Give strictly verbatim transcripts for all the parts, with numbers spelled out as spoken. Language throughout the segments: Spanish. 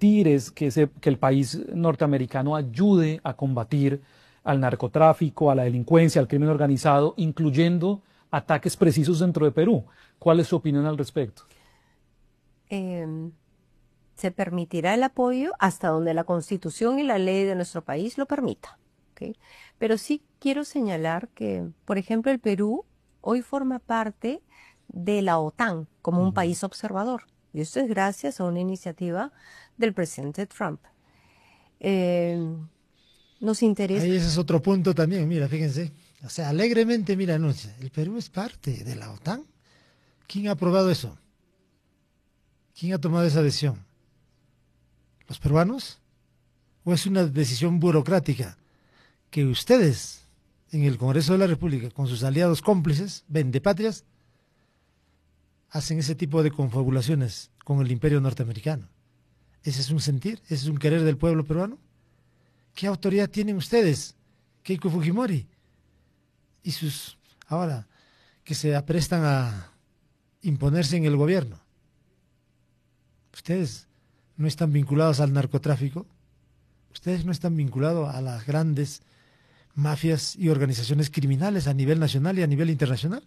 permitir es que, ese, que el país norteamericano ayude a combatir al narcotráfico, a la delincuencia, al crimen organizado, incluyendo ataques precisos dentro de Perú. ¿Cuál es su opinión al respecto? Eh, se permitirá el apoyo hasta donde la Constitución y la ley de nuestro país lo permita. ¿Okay? Pero sí quiero señalar que, por ejemplo, el Perú hoy forma parte de la OTAN como un país observador. Y esto es gracias a una iniciativa del presidente Trump. Eh, nos interesa... Ahí ese es otro punto también, mira, fíjense. O sea, alegremente, mira, anuncia, el Perú es parte de la OTAN. ¿Quién ha aprobado eso? ¿Quién ha tomado esa decisión? ¿Los peruanos? ¿O es una decisión burocrática que ustedes, en el Congreso de la República, con sus aliados cómplices, vendepatrias, hacen ese tipo de confabulaciones con el imperio norteamericano? ¿Ese es un sentir? ¿Ese es un querer del pueblo peruano? ¿Qué autoridad tienen ustedes, Keiko Fujimori? Y sus, ahora, que se aprestan a imponerse en el gobierno. Ustedes no están vinculados al narcotráfico, ustedes no están vinculados a las grandes mafias y organizaciones criminales a nivel nacional y a nivel internacional.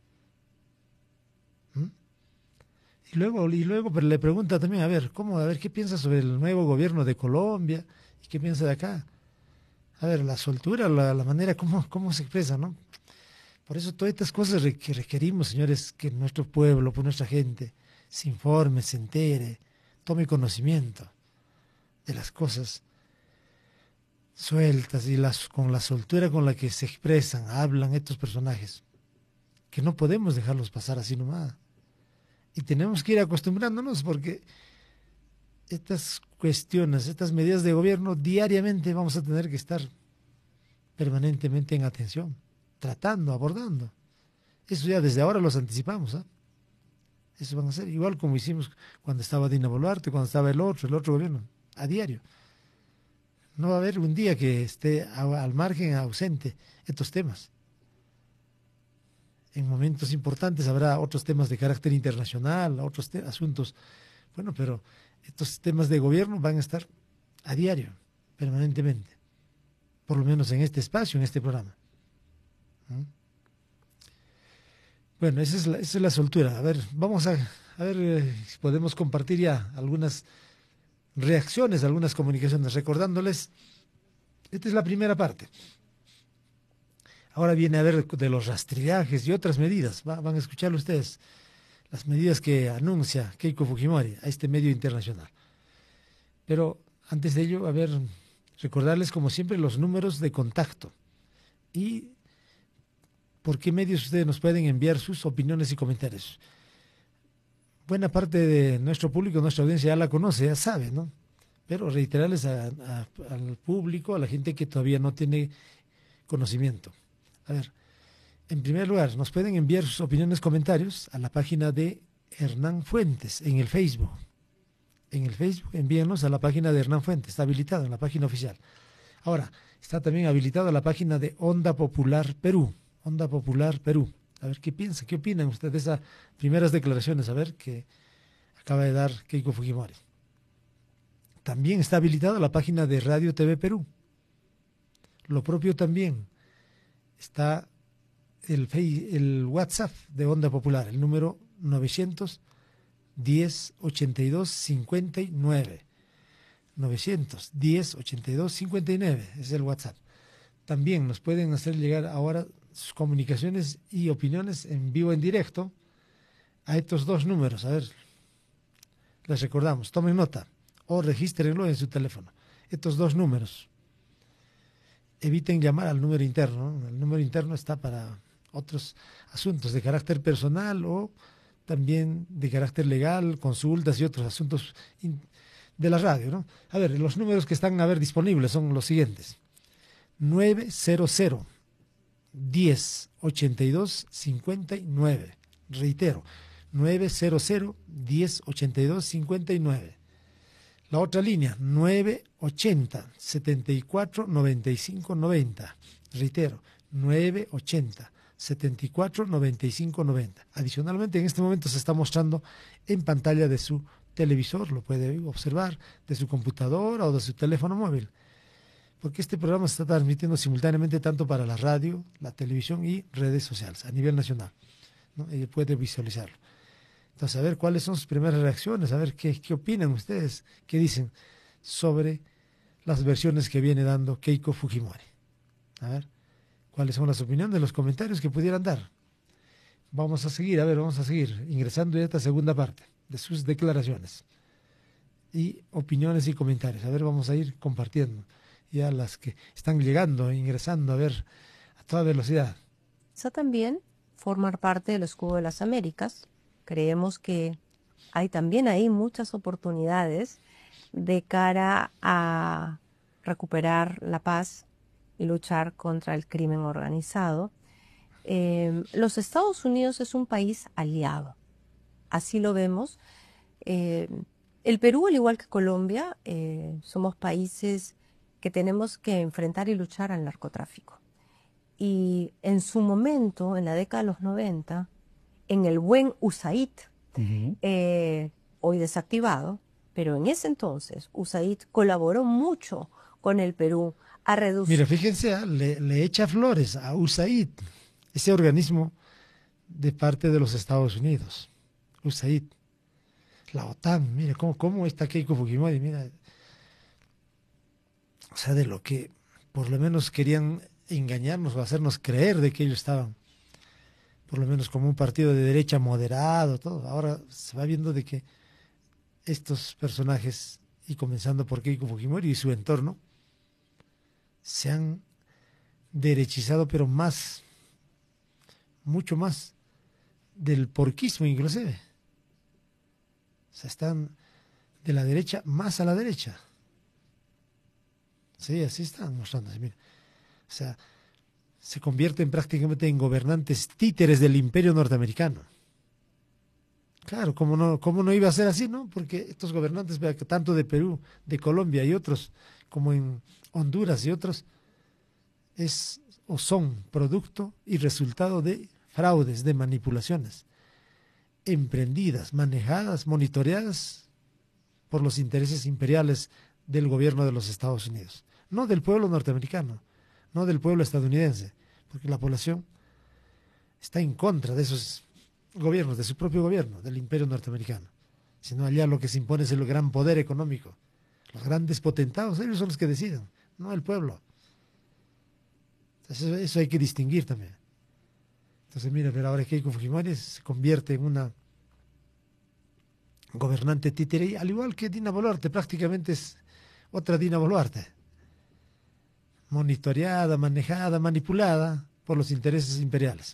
¿Mm? Y luego, y luego pero le pregunta también, a ver, ¿cómo? A ver, ¿qué piensa sobre el nuevo gobierno de Colombia? ¿Y qué piensa de acá? A ver, la soltura, la, la manera, ¿cómo, cómo se expresa, ¿no? Por eso todas estas cosas que requerimos, señores, que nuestro pueblo, por nuestra gente, se informe, se entere, tome conocimiento de las cosas sueltas y las, con la soltura con la que se expresan, hablan estos personajes, que no podemos dejarlos pasar así nomás. Y tenemos que ir acostumbrándonos porque estas cuestiones, estas medidas de gobierno, diariamente vamos a tener que estar permanentemente en atención, tratando, abordando. Eso ya desde ahora los anticipamos, ¿eh? Eso van a ser igual como hicimos cuando estaba Dina Boluarte, cuando estaba el otro, el otro gobierno, a diario. No va a haber un día que esté al margen, ausente, estos temas. En momentos importantes habrá otros temas de carácter internacional, otros asuntos. Bueno, pero estos temas de gobierno van a estar a diario, permanentemente. Por lo menos en este espacio, en este programa. ¿Mm? Bueno, esa es, la, esa es la soltura. A ver, vamos a, a ver eh, si podemos compartir ya algunas reacciones, algunas comunicaciones, recordándoles, esta es la primera parte. Ahora viene a ver de los rastrillajes y otras medidas, ¿va? Van a escucharlo ustedes, las medidas que anuncia Keiko Fujimori a este medio internacional. Pero antes de ello, a ver, recordarles como siempre los números de contacto y por qué medios ustedes nos pueden enviar sus opiniones y comentarios. Buena parte de nuestro público, nuestra audiencia ya la conoce, ya sabe, ¿no? Pero reiterarles a, a, al público, a la gente que todavía no tiene conocimiento. A ver, en primer lugar, nos pueden enviar sus opiniones, comentarios a la página de Hernán Fuentes en el Facebook. En el Facebook, envíenlos a la página de Hernán Fuentes, está habilitado en la página oficial. Ahora, está también habilitado la página de Onda Popular Perú. Onda Popular Perú. A ver qué piensan, qué opinan ustedes de esas primeras declaraciones, a ver, que acaba de dar Keiko Fujimori. También está habilitada la página de Radio T V Perú. Lo propio también está el, el WhatsApp de Onda Popular, el número novecientos diez ochenta y dos cincuenta y nueve. novecientos diez ochenta y dos cincuenta y nueve es el WhatsApp. También nos pueden hacer llegar ahora sus comunicaciones y opiniones en vivo, en directo, a estos dos números. A ver, les recordamos, tomen nota o regístrenlo en su teléfono. Estos dos números. Eviten llamar al número interno, ¿no? El número interno está para otros asuntos de carácter personal o también de carácter legal, consultas y otros asuntos de la radio, ¿no? A ver, los números que están a ver disponibles son los siguientes. nueve cero cero diez ochenta y dos cincuenta y nueve. Reitero, nueve cero cero diez ochenta y dos cincuenta y nueve. La otra línea, nueve ochenta setenta y cuatro noventa y cinco noventa. Reitero, nueve ochenta setenta y cuatro noventa y cinco noventa. Adicionalmente, en este momento se está mostrando en pantalla de su televisor, lo puede observar, de su computadora o de su teléfono móvil. Porque este programa se está transmitiendo simultáneamente tanto para la radio, la televisión y redes sociales a nivel nacional, ¿no? Y puede visualizarlo. Entonces, a ver cuáles son sus primeras reacciones, a ver qué, qué opinan ustedes, qué dicen sobre las versiones que viene dando Keiko Fujimori. A ver, cuáles son las opiniones, los comentarios que pudieran dar. Vamos a seguir, a ver, vamos a seguir ingresando a esta segunda parte de sus declaraciones y opiniones y comentarios. A ver, vamos a ir compartiendo ya las que están llegando, ingresando, a ver, a toda velocidad. Eso también formar parte del escudo de las Américas. Creemos que hay también ahí muchas oportunidades de cara a recuperar la paz y luchar contra el crimen organizado. Eh, los Estados Unidos es un país aliado, así lo vemos. Eh, el Perú, al igual que Colombia, eh, somos países que tenemos que enfrentar y luchar al narcotráfico. Y en su momento, en la década de los noventa, en el buen U S A I D, uh-huh. eh, hoy desactivado, pero en ese entonces U S A I D colaboró mucho con el Perú a reducir... Mira, fíjense, le, le echa flores a U S A I D, ese organismo de parte de los Estados Unidos, U S A I D, la OTAN, mira cómo, cómo está Keiko Fujimori, mira, o sea, de lo que por lo menos querían engañarnos o hacernos creer de que ellos estaban, por lo menos como un partido de derecha moderado, todo. Ahora se va viendo de que estos personajes, y comenzando por Keiko Fujimori y su entorno, se han derechizado, pero más, mucho más, del porquismo inclusive. O sea, están de la derecha más a la derecha. Sí, así están mostrándose, mira. O sea, se convierten prácticamente en gobernantes títeres del imperio norteamericano. Claro, ¿cómo no, cómo no iba a ser así, no? Porque estos gobernantes, tanto de Perú, de Colombia y otros, como en Honduras y otros, es o son producto y resultado de fraudes, de manipulaciones, emprendidas, manejadas, monitoreadas por los intereses imperiales del gobierno de los Estados Unidos, no del pueblo norteamericano, no del pueblo estadounidense, porque la población está en contra de esos gobiernos, de su propio gobierno, del imperio norteamericano, sino allá lo que se impone es el gran poder económico, los grandes potentados, ellos son los que deciden, no el pueblo. Entonces, eso, eso hay que distinguir también. Entonces mira, pero ahora Keiko Fujimori se convierte en una gobernante títere, al igual que Dina Boluarte, prácticamente es otra Dina Boluarte, monitoreada, manejada, manipulada por los intereses imperiales,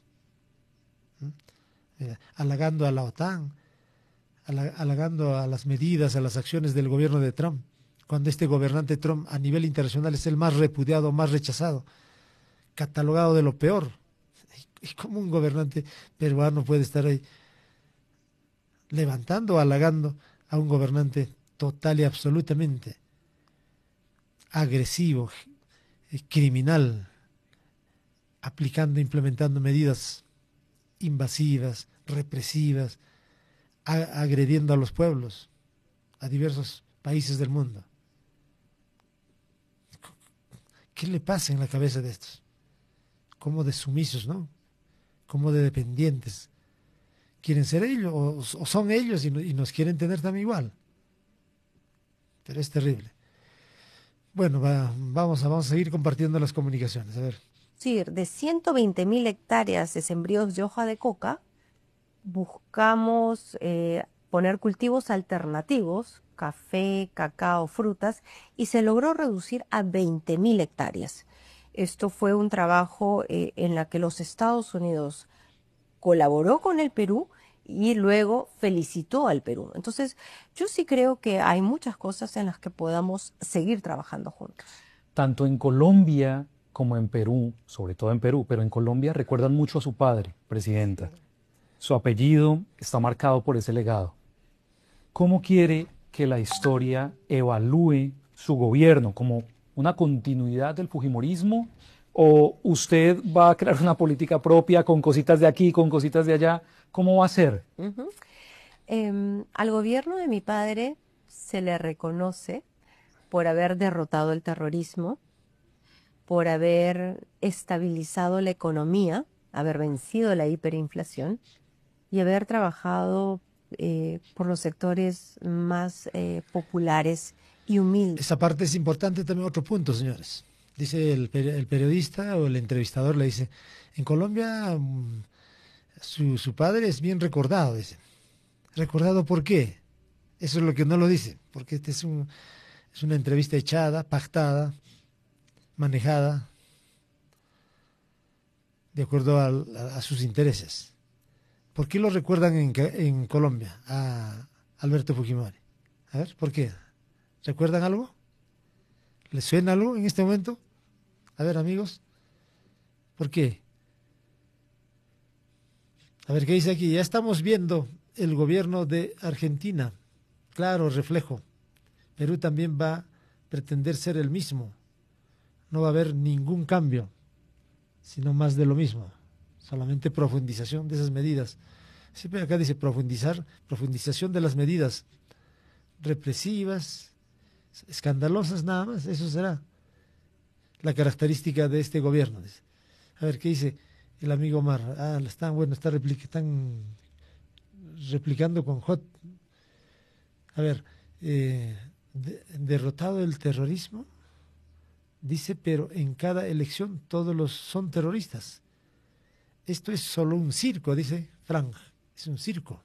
¿Mm? halagando a la OTAN, halagando a las medidas, a las acciones del gobierno de Trump, cuando este gobernante Trump a nivel internacional es el más repudiado, más rechazado, catalogado de lo peor. ¿Y cómo un gobernante peruano puede estar ahí levantando, halagando a un gobernante total y absolutamente agresivo, criminal, aplicando, implementando medidas invasivas, represivas, a, agrediendo a los pueblos, a diversos países del mundo? ¿Qué le pasa en la cabeza de estos? Como de sumisos, ¿no? Como de dependientes. ¿Quieren ser ellos o, o son ellos y, no, y nos quieren tener también igual? Pero es terrible. Bueno, va, vamos, a, vamos a seguir compartiendo las comunicaciones. A ver. Sí, de ciento veinte mil hectáreas de sembríos de hoja de coca, buscamos eh, poner cultivos alternativos, café, cacao, frutas, y se logró reducir a veinte mil hectáreas. Esto fue un trabajo eh, en la que los Estados Unidos colaboró con el Perú y luego felicitó al Perú. Entonces, yo sí creo que hay muchas cosas en las que podamos seguir trabajando juntos. Tanto en Colombia como en Perú, sobre todo en Perú, pero en Colombia recuerdan mucho a su padre, presidenta. Su apellido está marcado por ese legado. ¿Cómo quiere que la historia evalúe su gobierno? ¿Como una continuidad del fujimorismo? ¿O usted va a crear una política propia con cositas de aquí, con cositas de allá? ¿Cómo va a ser? Uh-huh. Eh, al gobierno de mi padre se le reconoce por haber derrotado el terrorismo, por haber estabilizado la economía, haber vencido la hiperinflación y haber trabajado eh, por los sectores más eh, populares y humildes. Esa parte es importante también, otro punto, señores. Dice el, el periodista o el entrevistador, le dice, en Colombia um, su, su padre es bien recordado, dice. ¿Recordado por qué? Eso es lo que no lo dice, porque este es, un, es una entrevista echada, pactada, manejada, de acuerdo a, a, a sus intereses. ¿Por qué lo recuerdan en, en Colombia a Alberto Fujimori? A ver, ¿por qué? ¿Recuerdan algo? ¿Les suena algo en este momento? A ver, amigos, ¿por qué? A ver, ¿qué dice aquí? Ya estamos viendo el gobierno de Argentina. Claro, reflejo. Perú también va a pretender ser el mismo. No va a haber ningún cambio, sino más de lo mismo. Solamente profundización de esas medidas. Siempre acá dice profundizar, profundización de las medidas represivas, escandalosas nada más. Eso será la característica de este gobierno. Dice. A ver, ¿qué dice el amigo Omar? Ah, están, bueno, está replic están replicando con Hot. A ver, eh, de derrotado el terrorismo, dice, pero en cada elección todos los son terroristas. Esto es solo un circo, dice Frank, es un circo.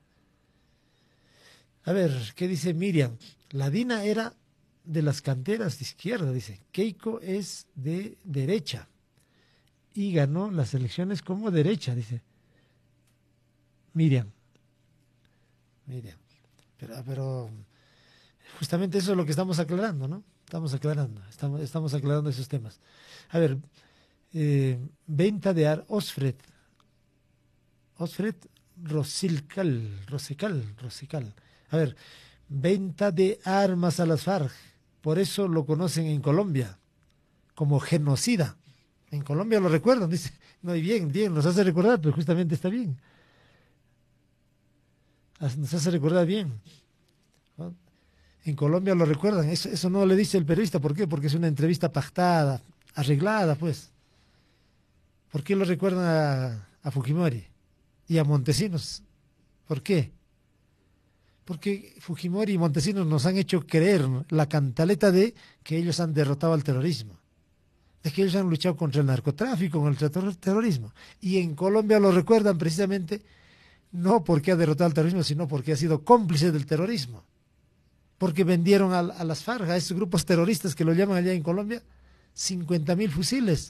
A ver, ¿qué dice Miriam? La DINA era de las canteras de izquierda, dice. Keiko es de derecha y ganó las elecciones como derecha, dice Miriam. Miriam. Pero, pero justamente eso es lo que estamos aclarando, ¿no? Estamos aclarando, estamos, estamos aclarando esos temas. A ver, eh, venta de ar Osfred. Osfred Rosilcal, Rosecal, Rosecal. A ver, venta de armas a las FARC. Por eso lo conocen en Colombia como genocida. En Colombia lo recuerdan, dice. No, y bien, bien, nos hace recordar, pero justamente está bien. Nos hace recordar bien. ¿No? En Colombia lo recuerdan, eso, eso no le dice el periodista. ¿Por qué? Porque es una entrevista pactada, arreglada, pues. ¿Por qué lo recuerdan a, a Fujimori y a Montesinos? ¿Por qué? Porque Fujimori y Montesinos nos han hecho creer la cantaleta de que ellos han derrotado al terrorismo, de que ellos han luchado contra el narcotráfico, contra el terrorismo. Y en Colombia lo recuerdan precisamente no porque ha derrotado al terrorismo, sino porque ha sido cómplice del terrorismo. Porque vendieron a, a las FARC, a esos grupos terroristas que lo llaman allá en Colombia, cincuenta mil fusiles.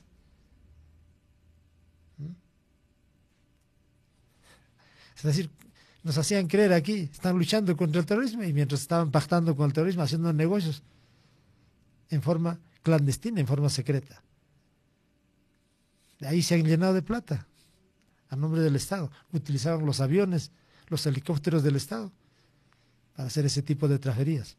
Es decir, nos hacían creer aquí, están luchando contra el terrorismo y mientras estaban pactando con el terrorismo, haciendo negocios en forma clandestina, en forma secreta. De ahí se han llenado de plata a nombre del Estado. Utilizaban los aviones, los helicópteros del Estado para hacer ese tipo de trajerías.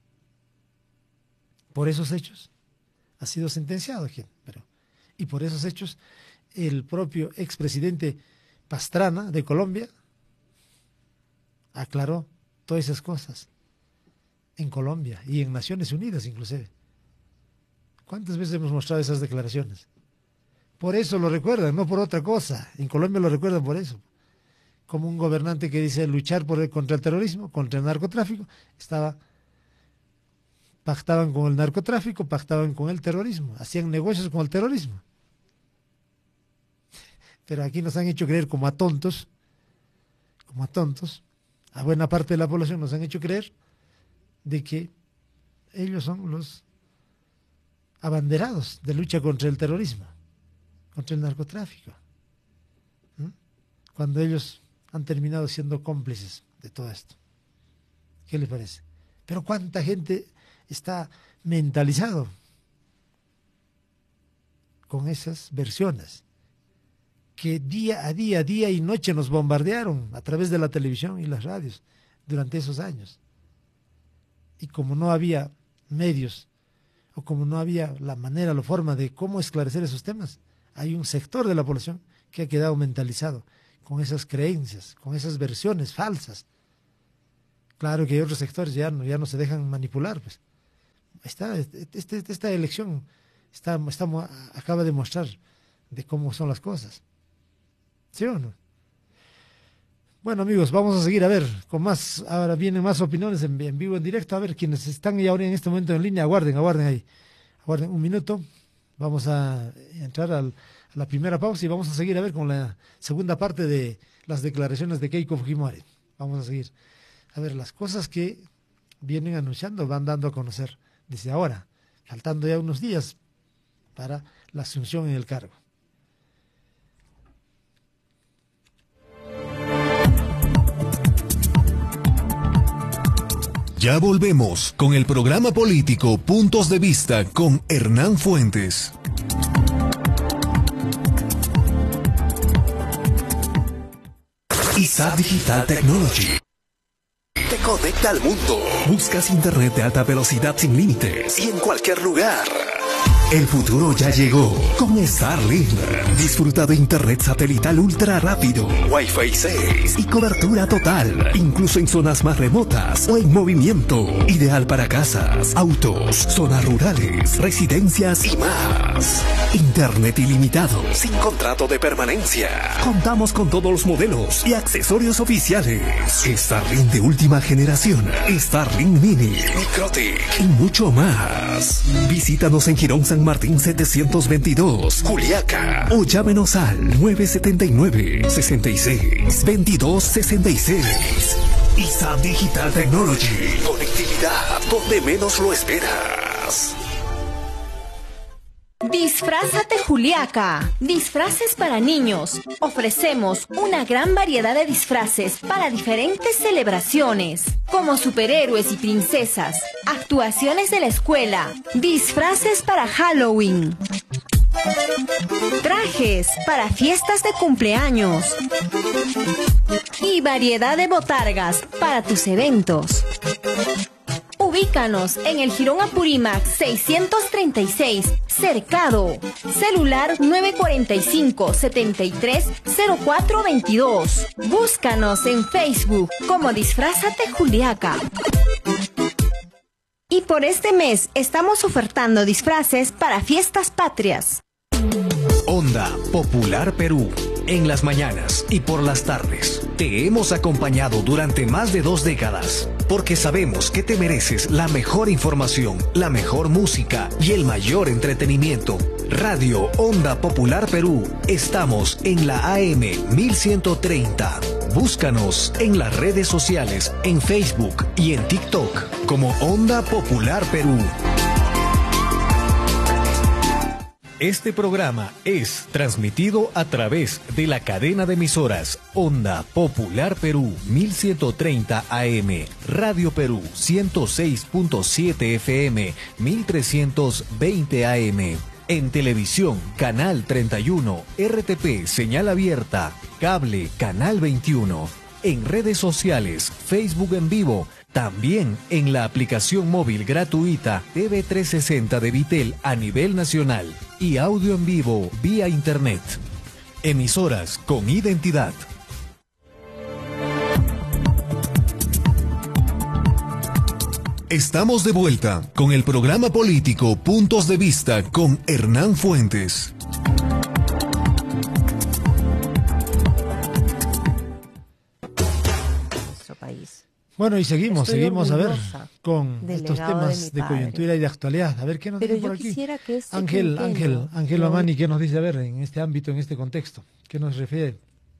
Por esos hechos ha sido sentenciado ¿quién? Pero, y por esos hechos el propio expresidente Pastrana de Colombia aclaró todas esas cosas en Colombia y en Naciones Unidas inclusive. ¿Cuántas veces hemos mostrado esas declaraciones? Por eso lo recuerdan, no por otra cosa. En Colombia lo recuerdan por eso. Como un gobernante que dice luchar por el, contra el terrorismo, contra el narcotráfico, estaba pactaban con el narcotráfico, pactaban con el terrorismo, hacían negocios con el terrorismo. Pero aquí nos han hecho creer como a tontos, como a tontos, a buena parte de la población nos han hecho creer de que ellos son los abanderados de lucha contra el terrorismo, contra el narcotráfico, ¿Mm? cuando ellos han terminado siendo cómplices de todo esto. ¿Qué les parece? Pero cuánta gente está mentalizado con esas versiones que día a día, día y noche nos bombardearon a través de la televisión y las radios durante esos años. Y como no había medios o como no había la manera, la forma de cómo esclarecer esos temas, hay un sector de la población que ha quedado mentalizado con esas creencias, con esas versiones falsas Claro que hay otros sectores ya no, ya no se dejan manipular, pues. Está, este, esta elección está, estamos, acaba de mostrar de cómo son las cosas. ¿Sí o no? Bueno, amigos, vamos a seguir a ver con más. Ahora vienen más opiniones en, en vivo, en directo. A ver, quienes están ya ahora en este momento en línea, aguarden, aguarden ahí. Aguarden un minuto. Vamos a entrar al, a la primera pausa y vamos a seguir a ver con la segunda parte de las declaraciones de Keiko Fujimori. Vamos a seguir a ver las cosas que vienen anunciando, van dando a conocer desde ahora, faltando ya unos días para la asunción en el cargo. Ya volvemos con el programa político Puntos de Vista con Hernán Fuentes. I S A Digital Technology te conecta al mundo. Buscas internet de alta velocidad sin límites y en cualquier lugar. El futuro ya llegó con Starlink. Disfruta de internet satelital ultra rápido, Wi-Fi seis y cobertura total, incluso en zonas más remotas o en movimiento. Ideal para casas, autos, zonas rurales, residencias y más. Internet ilimitado, sin contrato de permanencia. Contamos con todos los modelos y accesorios oficiales. Starlink de última generación, Starlink Mini, Microtic y mucho más. Visítanos en Girón San Martín setecientos veintidós, Juliaca, o llámenos al nueve siete nueve, sesenta y seis, veintidós sesenta y seis. I S A Digital Technology, conectividad donde menos lo esperas. Disfrázate Juliaca. Disfraces para niños. Ofrecemos una gran variedad de disfraces para diferentes celebraciones, como superhéroes y princesas, actuaciones de la escuela, disfraces para Halloween, trajes para fiestas de cumpleaños y variedad de botargas para tus eventos. Ubícanos en el Jirón Apurímac seiscientos treinta y seis, Cercado. Celular nueve cuatro cinco, siete tres, cero cuatro dos dos. Búscanos en Facebook como Disfrázate Juliaca. Y por este mes estamos ofertando disfraces para fiestas patrias. Onda Popular Perú. En las mañanas y por las tardes te hemos acompañado durante más de dos décadas, porque sabemos que te mereces la mejor información, la mejor música y el mayor entretenimiento. Radio Onda Popular Perú. Estamos en la A M mil ciento treinta. Búscanos en las redes sociales, en Facebook y en TikTok como Onda Popular Perú. Este programa es transmitido a través de la cadena de emisoras Onda Popular Perú mil ciento treinta A M, Radio Perú ciento seis punto siete F M, mil trescientos veinte A M. En televisión, Canal treinta y uno, R T P, señal abierta, cable, Canal veintiuno. En redes sociales, Facebook en vivo, también en la aplicación móvil gratuita T V trescientos sesenta de Vitel a nivel nacional y audio en vivo vía internet. Emisoras con identidad. Estamos de vuelta con el programa político Puntos de Vista con Hernán Fuentes. Nuestro país. Bueno, y seguimos, Estoy seguimos a ver orgullosa con del estos legado temas de mi de, padre. coyuntura y de actualidad. A ver qué nos Pero dice yo por aquí. quisiera que este Ángel, quinquenio Ángel, Ángel no- Mamani, ¿qué nos dice? A ver, en este ámbito, en este contexto, ¿qué nos refiere?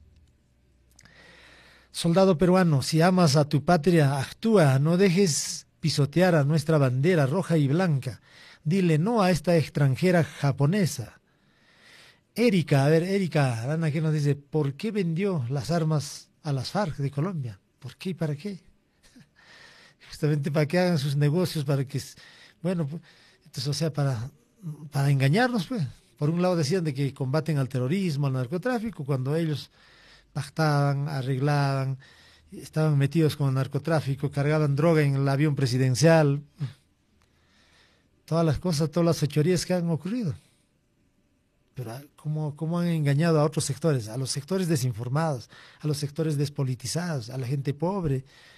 Soldado peruano, si amas a tu patria, actúa, no dejes pisotear a nuestra bandera roja y blanca. Dile no a esta extranjera japonesa. Erika, a ver, Erika Arana, ¿qué nos dice? ¿Por qué vendió las armas a las FARC de Colombia? ¿Por qué y para qué? Justamente para que hagan sus negocios, para que, bueno, pues, entonces, o sea, para, para engañarnos, pues. Por un lado decían de que combaten al terrorismo, al narcotráfico, cuando ellos pactaban, arreglaban, estaban metidos con el narcotráfico, cargaban droga en el avión presidencial, todas las cosas, todas las fechorías que han ocurrido. Pero ¿cómo, cómo han engañado a otros sectores? A los sectores desinformados, a los sectores despolitizados, a la gente pobre,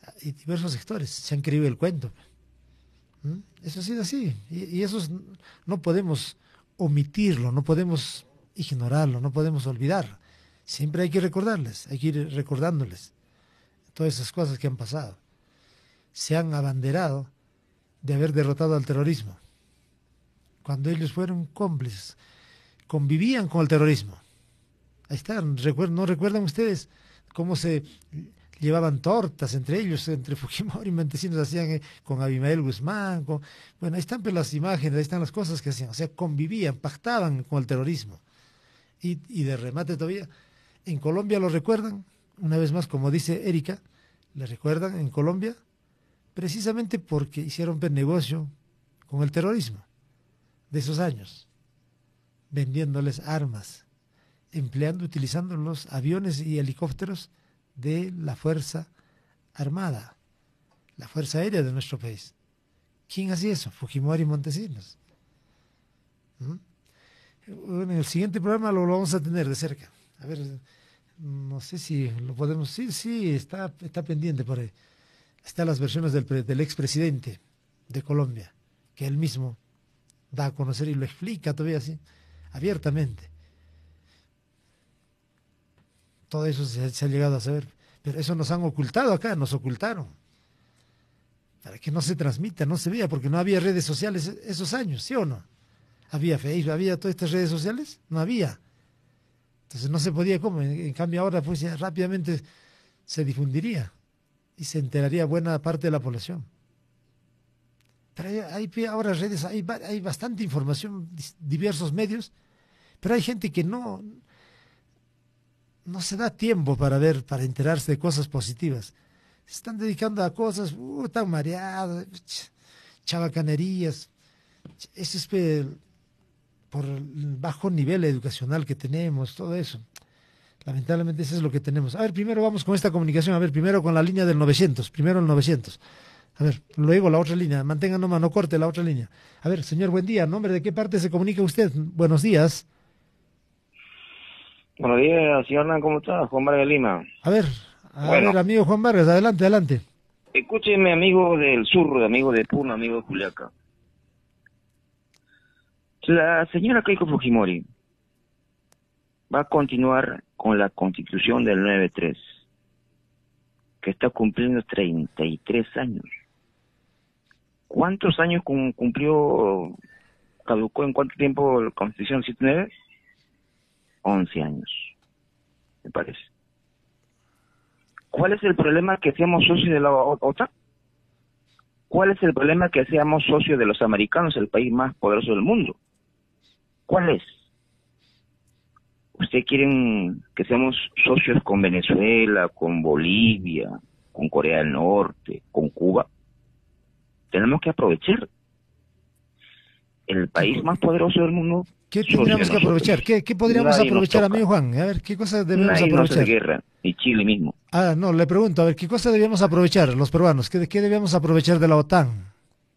y diversos sectores se han creído el cuento. ¿Mm? Eso ha sido así, y, y eso es, no podemos omitirlo, no podemos ignorarlo, no podemos olvidar. Siempre hay que recordarles, hay que ir recordándoles todas esas cosas que han pasado. Se han abanderado de haber derrotado al terrorismo, cuando ellos fueron cómplices, convivían con el terrorismo. Ahí están, ¿no recuerdan ustedes cómo se llevaban tortas entre ellos, entre Fujimori y Montesinos, hacían eh, con Abimael Guzmán? Con, bueno, ahí están pues, las imágenes, ahí están las cosas que hacían, o sea, convivían, pactaban con el terrorismo. Y, y de remate todavía, en Colombia lo recuerdan, una vez más, como dice Erika, le recuerdan en Colombia, precisamente porque hicieron pues, negocio con el terrorismo de esos años, vendiéndoles armas, empleando, utilizando los aviones y helicópteros de la Fuerza Armada, la Fuerza Aérea de nuestro país. ¿Quién hacía eso? Fujimori y Montesinos. ¿Mm? Bueno, en el siguiente programa lo, lo vamos a tener de cerca. A ver, no sé si lo podemos... Sí, sí, está, está pendiente por ahí. Están las versiones del, del expresidente de Colombia, que él mismo da a conocer y lo explica todavía así, abiertamente. Todo eso se, se ha llegado a saber, pero eso nos han ocultado acá, nos ocultaron, para que no se transmita, no se vea, porque no había redes sociales esos años, ¿sí o no? ¿Había Facebook, había todas estas redes sociales? No había. Entonces no se podía, ¿cómo? En, en cambio ahora pues ya rápidamente se difundiría y se enteraría buena parte de la población. Pero hay, hay ahora redes, hay, hay bastante información, diversos medios, pero hay gente que no... no se da tiempo para ver, para enterarse de cosas positivas. Se están dedicando a cosas, uh, tan mareadas, chabacanerías. Eso es pe, por el bajo nivel educacional que tenemos, todo eso. Lamentablemente eso es lo que tenemos. A ver, primero vamos con esta comunicación, a ver, primero con la línea del novecientos, primero el novecientos. A ver, luego la otra línea, mantenga nomás, no corte la otra línea. A ver, señor, buen día, ¿nombre de qué parte se comunica usted? Buenos días. Buenos días, señor Hernán, ¿cómo está? Juan Vargas de Lima. A ver, a bueno, ver, amigo Juan Vargas, adelante, adelante. Escúcheme, amigo del sur, amigo de Puno, amigo de Juliaca. La señora Keiko Fujimori va a continuar con la constitución del noventa y tres, que está cumpliendo treinta y tres años. ¿Cuántos años cumplió, caducó en cuánto tiempo la constitución setenta y nueve? once años, me parece. ¿Cuál es el problema que seamos socios de la OTAN? ¿Cuál es el problema que seamos socios de los americanos, el país más poderoso del mundo? ¿Cuál es? ¿Ustedes quieren que seamos socios con Venezuela, con Bolivia, con Corea del Norte, con Cuba? Tenemos que aprovechar. El país más poderoso del mundo. ¿Qué tendríamos que aprovechar? ¿Qué, qué podríamos Nadie aprovechar, amigo Juan? A ver, ¿qué cosas debemos Nadie aprovechar? Nos hace guerra, ni Chile mismo. Ah, no, le pregunto, a ver, ¿qué cosas debemos aprovechar los peruanos? ¿Qué, qué debemos aprovechar de la OTAN?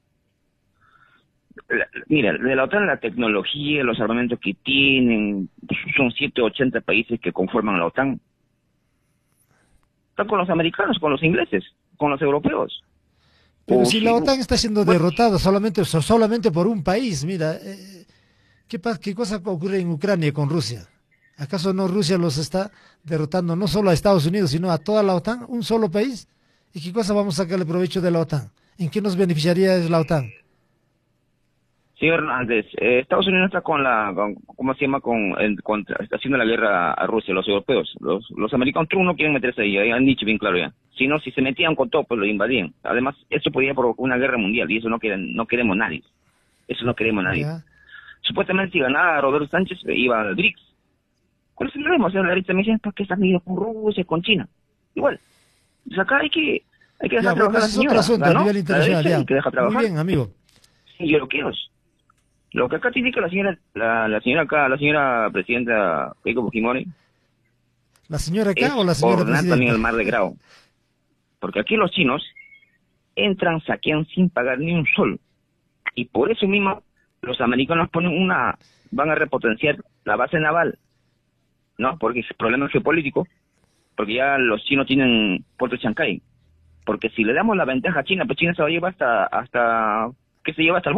La, mira, de la OTAN la tecnología, los armamentos que tienen, son ciento ochenta países que conforman la OTAN. Están con los americanos, con los ingleses, con los europeos. Pero o si la OTAN está siendo bueno, derrotada solamente, solamente por un país, mira, eh, ¿qué, ¿qué cosa ocurre en Ucrania con Rusia? ¿Acaso no Rusia los está derrotando no solo a Estados Unidos, sino a toda la OTAN, un solo país? ¿Y qué cosa vamos a sacarle provecho de la OTAN? ¿En qué nos beneficiaría la OTAN? Señor Hernández, eh, Estados Unidos está con la, con, ¿cómo se llama? Con, en, contra, está haciendo la guerra a Rusia, los europeos. Los, los americanos no quieren meterse ahí, ahí han dicho bien claro ya. Si no, si se metían con todo, pues lo invadían. Además, eso podría provocar una guerra mundial y eso no, quieren, no queremos nadie. Eso no queremos nadie. Ya. Supuestamente si ganaba Roberto Sánchez, iba al BRICS. ¿Cuál es el problema? O sea, la derecha me dice, ¿para qué estás midiendo con Rusia, con China? Igual. Pues acá hay que, hay que dejar ya, trabajar bueno, a la señora. Es otro asunto, ¿no? a nivel internacional, ya. Hay que dejar trabajar. Muy bien, amigo. Sí, yo lo quiero. Lo que acá tiene que la señora, la, la señora acá, la señora presidenta Keiko Fujimori. ¿La señora acá o la señora presidenta? También el mar de Grau. Porque aquí los chinos entran, saquean sin pagar ni un sol. Y por eso mismo los americanos ponen una, van a repotenciar la base naval, ¿no? Porque es problema geopolítico, porque ya los chinos tienen Puerto Chancay, porque si le damos la ventaja a China, pues China se va a llevar hasta, hasta, ¿qué se lleva hasta el